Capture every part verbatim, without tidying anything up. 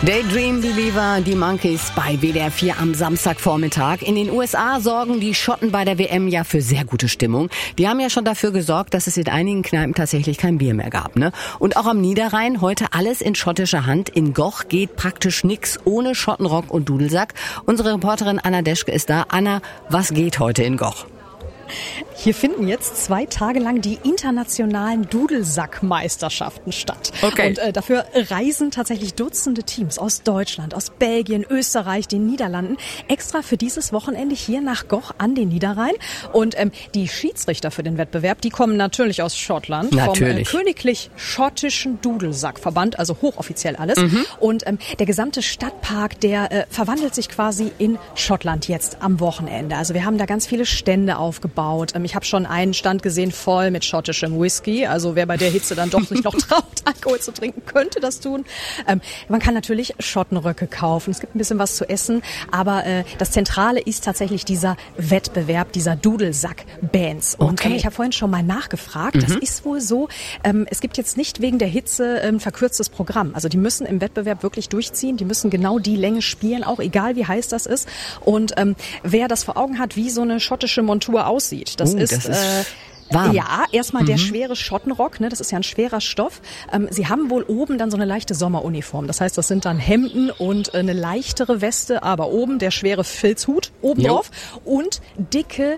Daydream Believer, die Monkeys bei W D R vier am Samstagvormittag. In den U S A sorgen die Schotten bei der W M ja für sehr gute Stimmung. Die haben ja schon dafür gesorgt, dass es in einigen Kneipen tatsächlich kein Bier mehr gab, ne? Und auch am Niederrhein heute alles in schottischer Hand. In Goch geht praktisch nix ohne Schottenrock und Dudelsack. Unsere Reporterin Anna Deschke ist da. Anna, was geht heute in Goch? Hier finden jetzt zwei Tage lang die internationalen Dudelsackmeisterschaften statt. Okay. Und äh, dafür reisen tatsächlich Dutzende Teams aus Deutschland, aus Belgien, Österreich, den Niederlanden extra für dieses Wochenende hier nach Goch an den Niederrhein. Und ähm, die Schiedsrichter für den Wettbewerb, die kommen natürlich aus Schottland. Natürlich. Vom äh, Königlich Schottischen Dudelsackverband, also hochoffiziell alles. Mhm. Und ähm, der gesamte Stadtpark, der äh, verwandelt sich quasi in Schottland jetzt am Wochenende. Also wir haben da ganz viele Stände aufgebaut. Ich habe schon einen Stand gesehen voll mit schottischem Whisky. Also wer bei der Hitze dann doch sich noch traut, Alkohol zu trinken, könnte das tun. Ähm, man kann natürlich Schottenröcke kaufen. Es gibt ein bisschen was zu essen. Aber äh, das Zentrale ist tatsächlich dieser Wettbewerb, dieser Dudelsack-Bands. Und Okay. ähm, ich habe vorhin schon mal nachgefragt. Mhm. Das ist wohl so, ähm, es gibt jetzt nicht wegen der Hitze ein verkürztes Programm. Also die müssen im Wettbewerb wirklich durchziehen. Die müssen genau die Länge spielen, auch egal wie heiß das ist. Und ähm, wer das vor Augen hat, wie so eine schottische Montur aussieht, das Uh, ist, das ist äh, warm. Ja, erstmal Mhm. der schwere Schottenrock, ne, das ist ja ein schwerer Stoff. Ähm, sie haben wohl oben dann so eine leichte Sommeruniform. Das heißt, das sind dann Hemden und äh, eine leichtere Weste, aber oben der schwere Filzhut oben Jo. drauf und dicke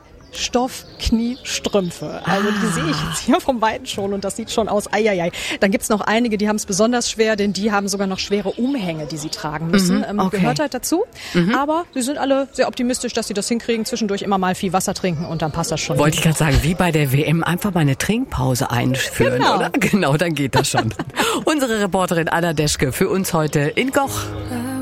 Stoffkniestrümpfe. Also die sehe ich jetzt hier vom Weiten schon und das sieht schon aus. Eieiei. Dann gibt's noch einige, die haben es besonders schwer, denn die haben sogar noch schwere Umhänge, die sie tragen müssen. Mhm, Ähm, okay. Gehört halt dazu. Aber sie sind alle sehr optimistisch, dass sie das hinkriegen. Zwischendurch immer mal viel Wasser trinken und dann passt das schon. Wollte ich gerade sagen, wie bei der W M, einfach mal eine Trinkpause einführen, Genau. oder? Genau, dann geht das schon. Unsere Reporterin Anna Deschke für uns heute in Goch.